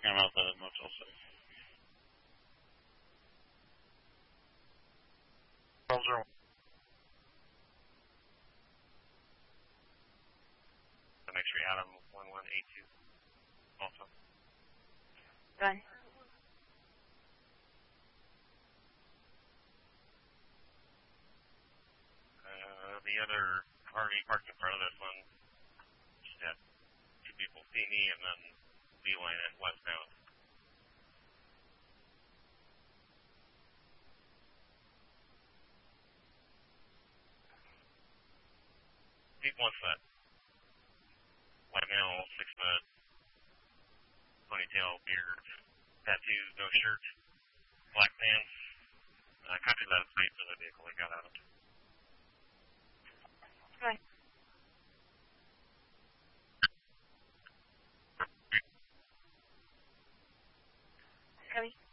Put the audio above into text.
talking about the Motel 6. Soldier. Make sure Adam 1182 also. Run. The other RV parked in front of this one just had two people see me and then beeline it westbound. He wants that white male, 6 foot, ponytail, beard, tattoos, no shirt, black pants. Copies that plate for the vehicle he got out of. Right. Coming.